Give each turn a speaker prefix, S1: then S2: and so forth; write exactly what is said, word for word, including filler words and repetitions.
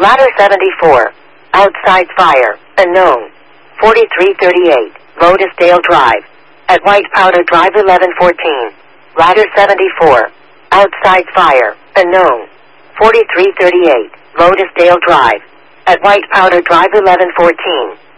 S1: Ladder seventy-four. Outside fire. Unknown. forty-three thirty-eight. Lotusdale Drive. At White Powder Drive eleven fourteen. Ladder seventy-four. Outside fire. Unknown. forty-three thirty-eight. Lotusdale Drive. At White Powder Drive eleven fourteen.